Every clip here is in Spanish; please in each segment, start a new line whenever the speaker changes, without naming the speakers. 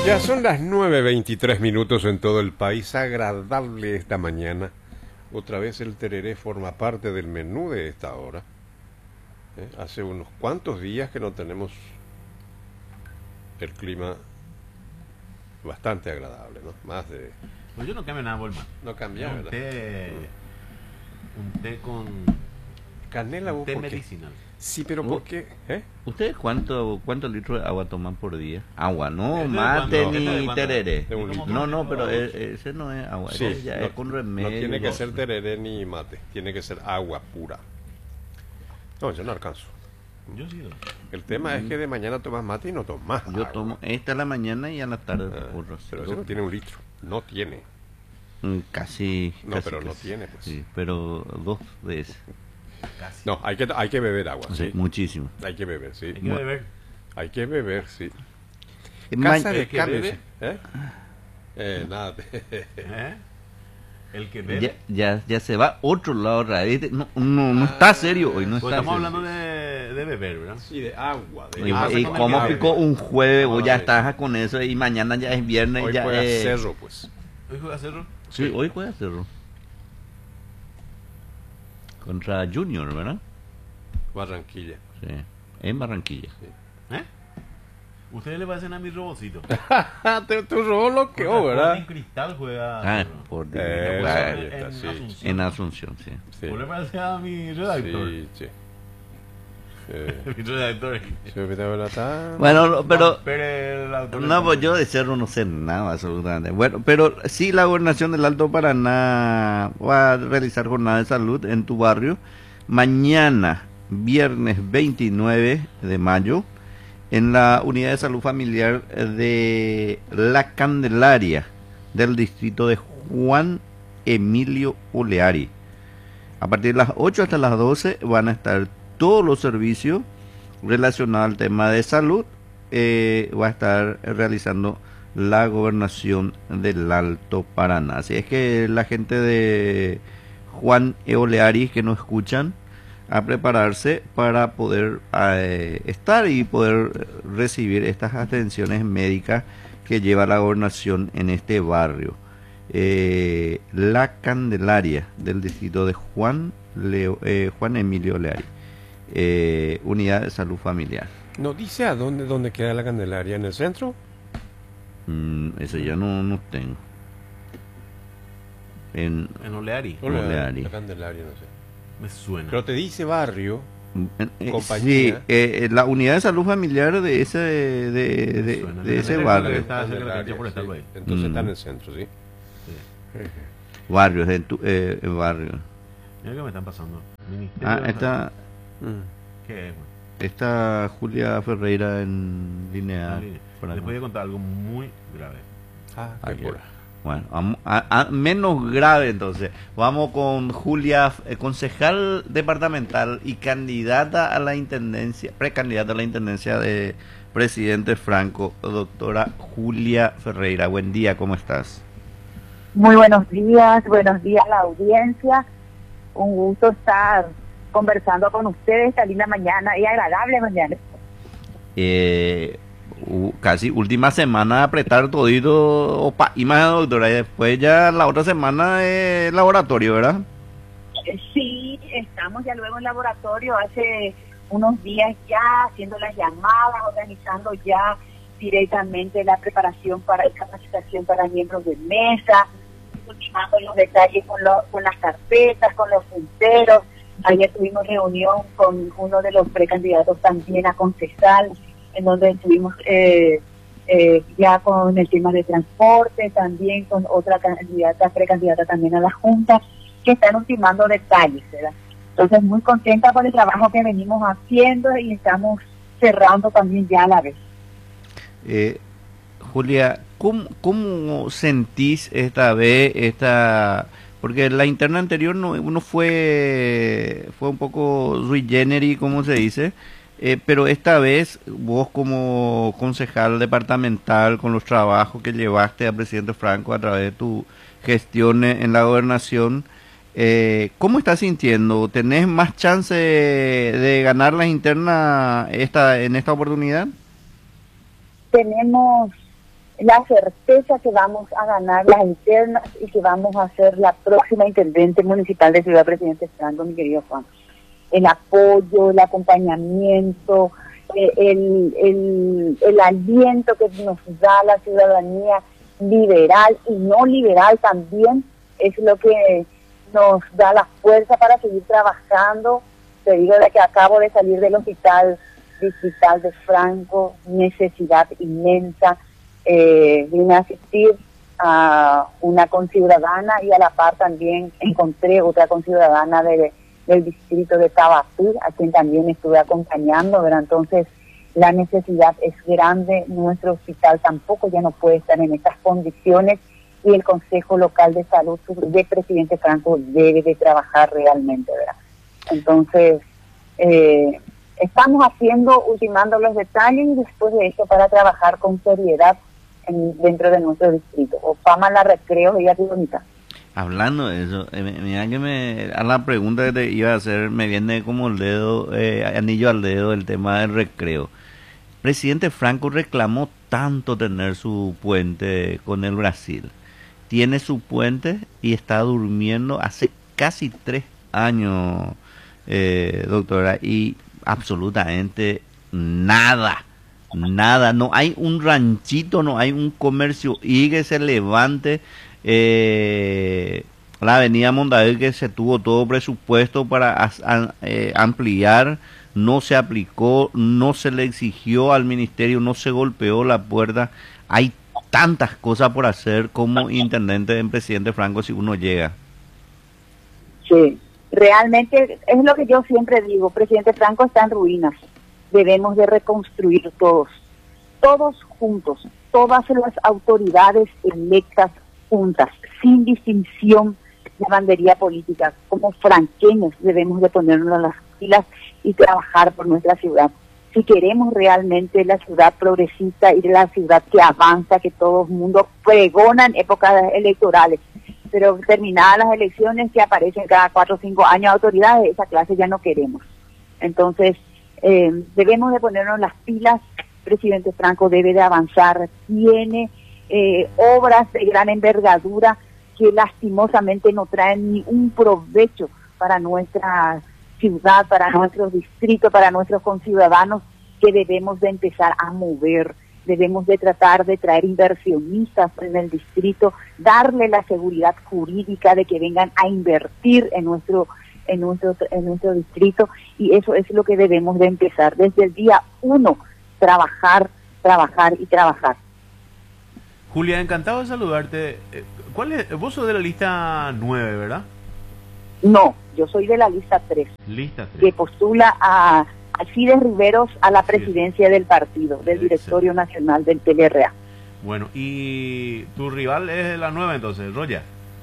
Ya son las 9:23 en todo el país. Agradable esta mañana. Otra vez el tereré forma parte del menú de esta hora. Hace unos cuantos días que no tenemos el clima bastante agradable, ¿no? Más de...
Pues yo no cambio nada, Volman.
No cambia,
Un
¿verdad?
té con...
Canela,
un
¿vos
té
por qué?
medicinal.
Sí, pero ¿por qué?
¿Ustedes cuántos litros de agua toman por día? Agua, no
¿Ese de
mate
cuánto? ¿Ese de
ni
cuánto?
tereré.
De un litro.
No, pero ese no es agua,
Sí,
ese ya
no,
es con remedio.
no tiene que
¿no?
ser tereré ni mate, tiene que ser agua pura. No, yo no alcanzo.
Yo sí doy.
El tema es que de mañana tomas mate y no tomas
Yo
agua.
tomo esta a la mañana y a la tarde.
Pero ese no tiene un litro, no tiene.
Casi.
No,
casi,
pero no
casi.
tiene, pues.
Sí, pero 2 de ese.
Casi.
No, hay que beber agua,
Sí,
sí.
muchísimo.
Hay que beber, sí.
Hay que beber.
Hay que beber, sí.
Ma-
Casa de
¿El que
cambios.
bebe?
Nada.
¿Eh? El que bebe.
ya se va a otro lado otra vez. No está serio hoy, no
Pues
está
estamos
serio.
hablando de beber, ¿verdad?
Sí, de agua.
Y,
Ah,
y
se come
como
que
picó
bebe.
un jueves, vos
No,
ya
sí.
estás con eso y mañana ya es viernes.
Hoy
ya
juega
es...
Cerro, pues.
¿Hoy juega Cerro?
Sí, hoy juega Cerro. Contra Junior, ¿verdad?
Barranquilla.
Sí, en Barranquilla.
¿Eh? Ustedes le parecen a mi robocito.
Tú robó lo que, ¿verdad?
En Cristal juega
Ah,
Cerro.
por
Ahí
En
está, sí.
Asunción.
en Asunción, sí.
Sí.
¿Vos le parece a mi redactor?
Sí, sí.
Mi redactor.
Se me olvidaba la tarde.
Bueno, pero...
Pero el autor
No, pues yo de Cerro no sé nada absolutamente. Bueno, pero sí la gobernación del Alto Paraná va a realizar jornada de salud en tu barrio mañana, viernes 29 de mayo, en la unidad de salud familiar de La Candelaria del distrito de Juan Emilio Oleari. A partir de las 8 hasta las 12 van a estar todos los servicios relacionados al tema de salud. Va a estar realizando la gobernación del Alto Paraná. Así es que la gente de Juan Oleari que nos escuchan, a prepararse para poder estar y poder recibir estas atenciones médicas que lleva la gobernación en este barrio. La Candelaria del distrito de Juan Emilio Oleari, unidad de salud familiar.
¿No dice a dónde queda la Candelaria? ¿En el centro?
Eso ya no tengo. En
Oleari.
Oleari.
La Candelaria, no sé.
Me suena.
Pero te dice barrio.
Sí,
Compañía.
la unidad de salud familiar de ese
Me suena.
de ese
Me
barrio.
está cerca de la
Candelaria,
cancha por estar
sí.
ahí.
Entonces está en el centro, sí.
Barrios, barrio.
Mira que me están pasando. Ministerio
Ah,
de Salud. ¿Qué es?
está Julia Ferreira en línea.
Les voy a contar algo muy grave.
Qué
Aquí.
pura.
Bueno, menos grave entonces. Vamos con Julia, concejal departamental y candidata a la intendencia, precandidata a la intendencia de presidente Franco, doctora Julia Ferreira. Buen día, ¿cómo estás?
Muy buenos días a la audiencia. Un gusto estar conversando con ustedes esta linda mañana y agradable mañana.
Casi última semana apretar todito y más, doctora, y después ya la otra semana laboratorio, ¿verdad?
Sí, estamos ya luego en laboratorio hace unos días ya haciendo las llamadas, organizando ya directamente la preparación para la capacitación para miembros de mesa, ultimando los detalles con las carpetas, con los punteros. Ayer tuvimos reunión con uno de los precandidatos también a concejal, en donde estuvimos ya con el tema de transporte, también con otra precandidata también a la Junta, que están ultimando detalles, ¿verdad? Entonces, muy contenta por el trabajo que venimos haciendo y estamos cerrando también ya a la vez.
Julia, ¿cómo sentís esta vez porque la interna anterior uno fue un poco sui generis, como se dice, pero esta vez vos como concejal departamental, con los trabajos que llevaste al presidente Franco a través de tu gestión en la gobernación, ¿cómo estás sintiendo? ¿Tenés más chance de ganar las internas en esta oportunidad?
Tenemos la certeza que vamos a ganar las internas y que vamos a ser la próxima intendente municipal de Ciudad Presidente Franco, mi querido Juan. El apoyo, el acompañamiento, el aliento que nos da la ciudadanía liberal y no liberal también es lo que nos da la fuerza para seguir trabajando. Te digo de que acabo de salir del hospital distrital de Franco, necesidad inmensa. Vine a asistir a una conciudadana y a la par también encontré otra conciudadana del distrito de Tabatú, a quien también estuve acompañando, ¿verdad? Entonces la necesidad es grande, nuestro hospital tampoco ya no puede estar en estas condiciones y el Consejo Local de Salud de Presidente Franco debe de trabajar realmente, ¿verdad? Entonces, estamos ultimando los detalles y después de esto para trabajar con seriedad dentro de nuestro distrito. Opama la Recreo y bonita.
Hablando de eso, mira que a la pregunta que te iba a hacer me viene como el dedo, anillo al dedo el tema del Recreo. Presidente Franco reclamó tanto tener su puente con el Brasil. Tiene su puente y está durmiendo hace casi 3 años, doctora, y absolutamente nada, no hay un ranchito, no hay un comercio y que se levante. La avenida Mondavid, que se tuvo todo presupuesto para ampliar, no se aplicó, no se le exigió al ministerio, no se golpeó la puerta. Hay tantas cosas por hacer como intendente en Presidente Franco si uno llega.
Sí, realmente es lo que yo siempre digo, Presidente Franco está en ruinas, debemos de reconstruir todos juntos, todas las autoridades electas juntas, sin distinción de bandería política, como franqueños debemos de ponernos las pilas y trabajar por nuestra ciudad. Si queremos realmente la ciudad progresista y la ciudad que avanza, que todo el mundo pregona en épocas electorales, pero terminadas las elecciones que aparecen cada 4 o 5 años autoridades de esa clase ya no queremos. Entonces, debemos de ponernos las pilas. Presidente Franco debe de avanzar, tiene obras de gran envergadura que lastimosamente no traen ni un provecho para nuestra ciudad, para nuestros distritos, para nuestros conciudadanos, que debemos de empezar a mover. Debemos de tratar de traer inversionistas en el distrito, darle la seguridad jurídica de que vengan a invertir en nuestro distrito, y eso es lo que debemos de empezar desde el día 1, trabajar y trabajar.
Julia, encantado de saludarte. Vos sos de la lista 9, ¿verdad?
No, yo soy de la lista 3.
Lista 3.
Que postula a Alcides Riveros a la presidencia del partido, del directorio nacional del PLRA.
Bueno, ¿y tu rival es de la 9 entonces, Roya?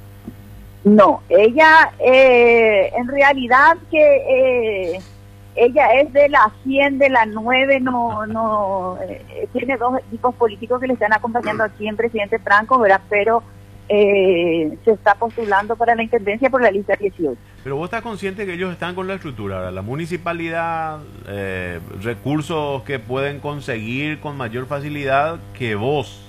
No, ella en realidad que ella es de la 100, de la 9, tiene 2 equipos políticos que le están acompañando aquí en Presidente Franco, ¿verdad? Pero se está postulando para la intendencia por la lista 18.
Pero vos estás consciente que ellos están con la estructura, ¿verdad? La municipalidad, recursos que pueden conseguir con mayor facilidad que vos.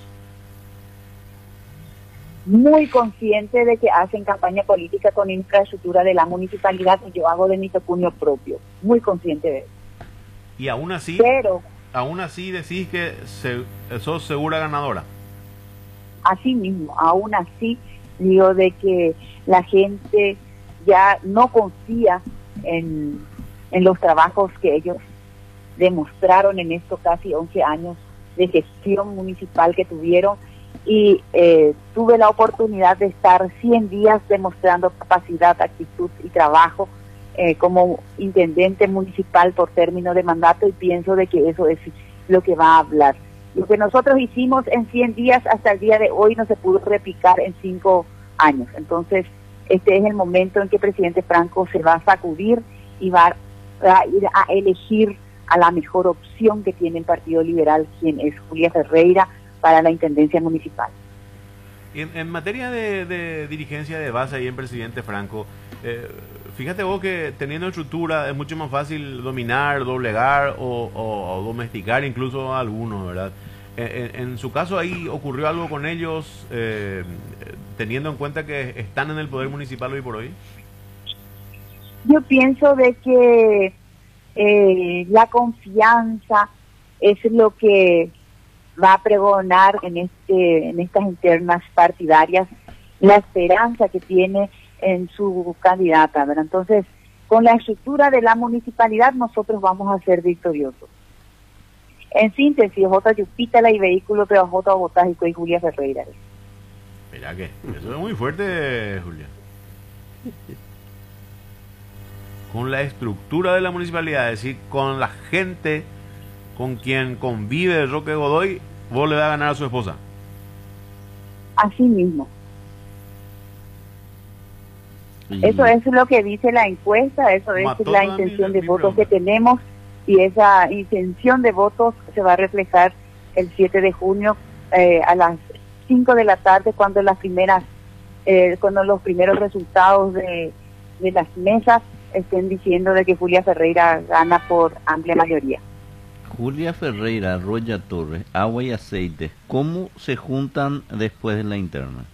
Muy consciente de que hacen campaña política con infraestructura de la municipalidad y yo hago de mi pecunio propio. Muy consciente de eso.
Y aún así, decís que sos segura ganadora.
Así mismo, aún así digo de que la gente ya no confía en los trabajos que ellos demostraron en estos casi 11 años de gestión municipal que tuvieron, y tuve la oportunidad de estar 100 días demostrando capacidad, actitud y trabajo como intendente municipal por término de mandato, y pienso de que eso es lo que va a hablar. Lo que nosotros hicimos en 100 días hasta el día de hoy no se pudo replicar en 5 años. Entonces, este es el momento en que Presidente Franco se va a sacudir y va a ir a elegir a la mejor opción que tiene el Partido Liberal, quien es Julia Ferreira, para la intendencia municipal.
En materia de dirigencia de base ahí en Presidente Franco, fíjate vos que teniendo estructura es mucho más fácil dominar, doblegar o domesticar incluso a algunos, ¿verdad? En su caso, ¿ahí ocurrió algo con ellos, teniendo en cuenta que están en el poder municipal hoy por hoy?
Yo pienso de que la confianza es lo que va a pregonar en estas internas partidarias la esperanza que tiene en su candidata, ¿verdad? Entonces, con la estructura de la municipalidad nosotros vamos a ser victoriosos. En síntesis, J. Yupítala y Vehículo J. Botágico y Julia Ferreira.
Mira que eso es muy fuerte, Julia. Con la estructura de la municipalidad, es decir, con la gente con quien convive Roque Godoy, vos le vas a ganar a su esposa.
Así mismo. Eso es lo que dice la encuesta, eso es la intención de votos que tenemos, y esa intención de votos se va a reflejar el 7 de junio a las 5 de la tarde cuando cuando los primeros resultados de las mesas estén diciendo de que Julia Ferreira gana por amplia mayoría.
Julia Ferreira, Roya Torres, Agua y Aceite, ¿cómo se juntan después de la interna?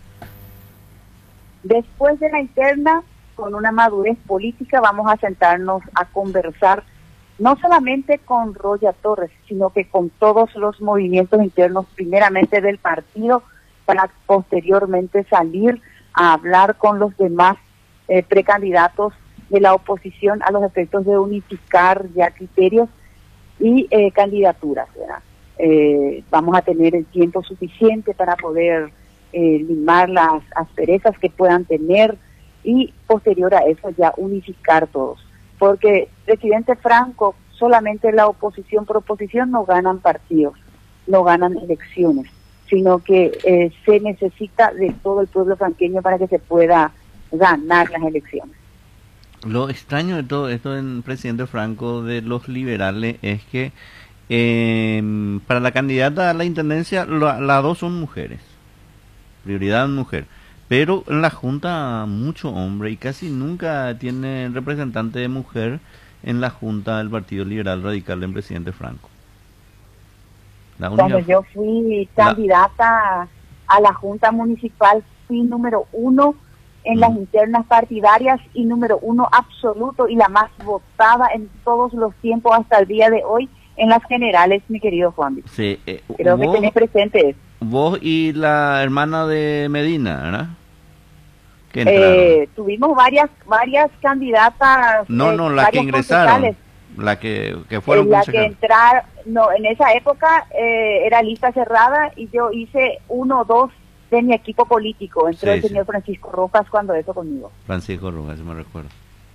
Después de la interna, con una madurez política, vamos a sentarnos a conversar, no solamente con Roya Torres, sino que con todos los movimientos internos, primeramente del partido, para posteriormente salir a hablar con los demás precandidatos de la oposición a los efectos de unificar ya criterios y candidaturas, ¿verdad? Vamos a tener el tiempo suficiente para poder limar las asperezas que puedan tener y posterior a eso ya unificar todos. Porque, presidente Franco, solamente la oposición por oposición no ganan partidos, no ganan elecciones, sino que se necesita de todo el pueblo franqueño para que se pueda ganar las elecciones.
Lo extraño de todo esto en presidente Franco de los liberales es que para la candidata a la intendencia las dos son mujeres, prioridad mujer, pero en la junta mucho hombre y casi nunca tiene representante de mujer en la junta del Partido Liberal Radical en presidente Franco.
Cuando yo fui candidata a la junta municipal fui número 1 en las internas partidarias y número 1 absoluto y la más votada en todos los tiempos hasta el día de hoy en las generales, mi querido Juan.
Sí,
creo que tenés presente eso.
Vos y la hermana de Medina, ¿verdad?
Tuvimos varias candidatas.
No, la que ingresaron. La que fueron
la que entraron, no, en esa época era lista cerrada y yo hice 1 o 2 de mi equipo político. Entró el señor Francisco Rojas cuando eso conmigo.
Francisco Rojas, me recuerdo.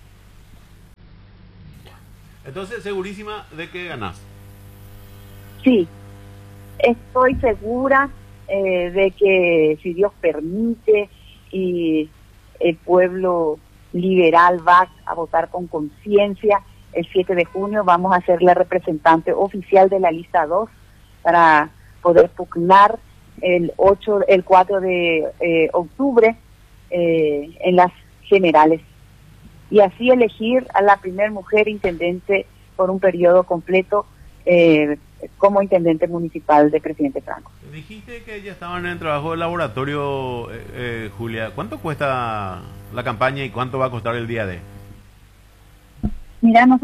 Entonces, segurísima de que ganás.
Sí, estoy segura de que si Dios permite y el pueblo liberal va a votar con conciencia, el 7 de junio vamos a ser la representante oficial de la lista 2 para poder pugnar el 4 de octubre en las generales y así elegir a la primer mujer intendente por un periodo completo como intendente municipal de presidente Franco.
Dijiste que ya estaban en el trabajo de laboratorio, Julia. ¿Cuánto cuesta la campaña y cuánto va a costar el día de?
Mira, nosotros